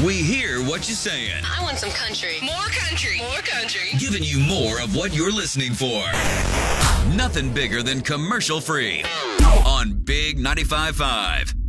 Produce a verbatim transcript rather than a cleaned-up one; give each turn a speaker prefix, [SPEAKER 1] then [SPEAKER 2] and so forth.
[SPEAKER 1] We hear what you're saying.
[SPEAKER 2] I want some country.
[SPEAKER 3] More country. More country.
[SPEAKER 1] Giving you more of what you're listening for. Nothing bigger than commercial free on Big ninety-five point five.